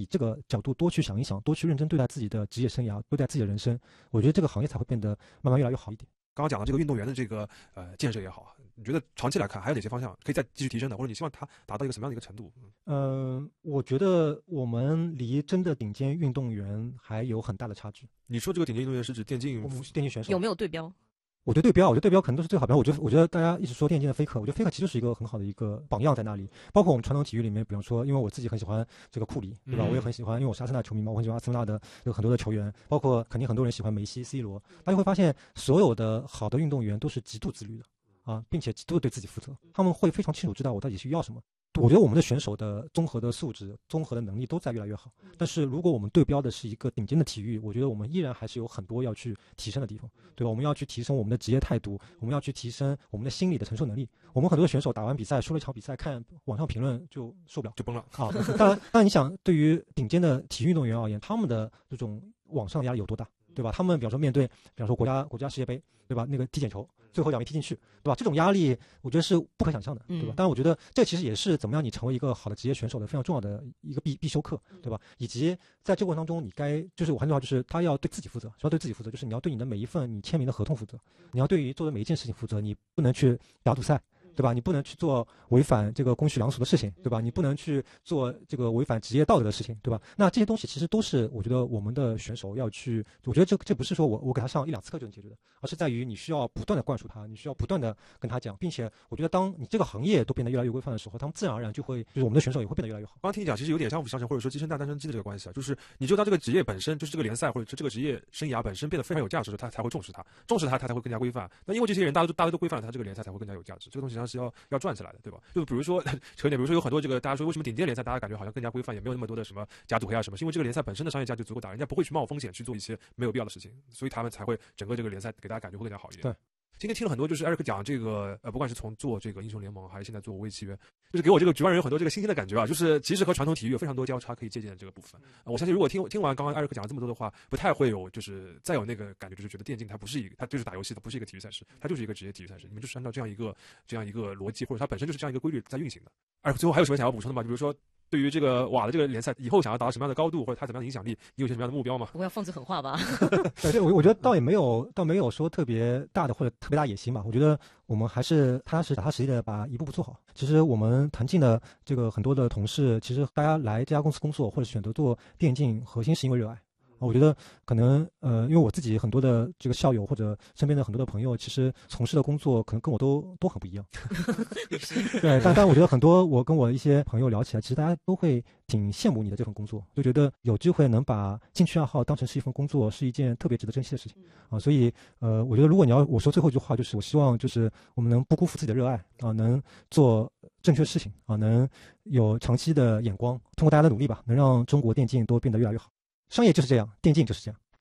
以这个角度多去想一想，多去认真对待自己的职业生涯，对待自己的人生，我觉得这个行业才会变得慢慢越来越好一点。 刚刚讲的这个运动员的这个建设也好，你觉得长期来看还有哪些方向可以再继续提升的，或者你希望它达到一个什么样的一个程度？ 我觉得我们离真的顶尖运动员还有很大的差距。 你说这个顶尖运动员是指电竞选手有没有对标？ 我觉得对标可能都是最好的。我觉得大家一直说电竞的飞客，我觉得飞客其实是一个很好的一个榜样在那里。包括我们传统体育里面，比方说，因为我自己很喜欢这个库里，对吧？我也很喜欢，因为我是阿森纳球迷嘛，我很喜欢阿森纳的有很多的球员，包括肯定很多人喜欢梅西、C 罗。大家会发现，所有的好的运动员都是极度自律的啊，并且极度对自己负责。他们会非常清楚知道我到底是要什么。我觉得我们的选手的综合的素质、综合的能力都在越来越好。但是如果我们对标的是一个顶尖的体育，我觉得我们依然还是有很多要去提升的地方，对吧？我们要去提升我们的职业态度，我们要去提升我们的心理的承受能力。我们很多的选手打完比赛输了一场比赛，看网上评论就受不了， 就崩了啊！当然，你想，对于顶尖的体育运动员而言，他们的这种网上压力有多大，对吧？他们比方说面对，比方说国家世界杯，对吧？那个踢毽球，最后2名踢进去，对吧？这种压力，我觉得是不可想象的，对吧？当然，我觉得这其实也是怎么样你成为一个好的职业选手的非常重要的一个必修课，对吧？以及在这个过程当中，你就是我很重要，就是他要对自己负责，要对自己负责，就是你要对你的每一份你签名的合同负责，你要对于做的每一件事情负责，你不能去打赌赛。对吧？你不能去做违反这个公序良俗的事情，对吧？你不能去做这个违反职业道德的事情，对吧？那这些东西其实都是我觉得我们的选手要去，我觉得这不是说我给他上1-2次课就能解决的，而是在于你需要不断的灌输他，你需要不断的跟他讲，并且我觉得当你这个行业都变得越来越规范的时候，他们自然而然就是我们的选手也会变得越来越好。 刚刚听你讲，其实有点相辅相成，或者说鸡生蛋蛋生鸡的这个关系啊，就是你就当这个职业本身，就是这个联赛或者是这个职业生涯本身变得非常有价值的时候，他才会重视它，他才会更加规范。那因为这些人大家都规范了，他这个联赛才会更加有价值。这个东西上是要赚起来的，对吧？就比如说扯一点，比如说有很多这个大家说为什么顶尖联赛大家感觉好像更加规范，也没有那么多的什么假赌黑啊什么，是因为这个联赛本身的商业价值足够大，人家不会去冒风险去做一些没有必要的事情，所以他们才会整个这个联赛给大家感觉会更加好一点。 对。 今天听了很多，就是艾瑞克讲这个不管是从做这个英雄联盟，还是现在做无畏契约，就是给我这个局外人有很多这个新鲜的感觉啊，就是其实和传统体育有非常多交叉可以借鉴的这个部分。我相信如果听完刚刚艾瑞克讲了这么多的话，不太会有就是再有那个感觉，就是觉得电竞它不是一个，它就是打游戏的，不是一个体育赛事，它就是一个职业体育赛事。你们就是按照这样一个逻辑，或者它本身就是这样一个规律在运行的。最后还有什么想要补充的吗？比如说对于这个瓦的这个联赛以后想要达到什么样的高度，或者它怎么样的影响力，你有些什么样的目标吗？ 不要放肆狠话吧。 对，我觉得倒没有说特别大的或者特别大野心吧。我觉得我们还是踏踏实地的把一步步做好。其实我们谈竞的这个很多的同事，其实大家来这家公司工作或者选择做电竞，核心是因为热爱。我觉得可能因为我自己很多的这个校友或者身边的很多的朋友，其实从事的工作可能跟我都很不一样。对，但我觉得很多我跟我一些朋友聊起来，其实大家都会挺羡慕你的这份工作，就觉得有机会能把兴趣爱好当成是一份工作，是一件特别值得珍惜的事情啊。所以我觉得如果我说最后一句话，就是我希望就是我们能不辜负自己的热爱啊，能做正确的事情啊，能有长期的眼光，通过大家的努力吧，能让中国电竞都变得越来越好。商业就是这样，电竞就是这样。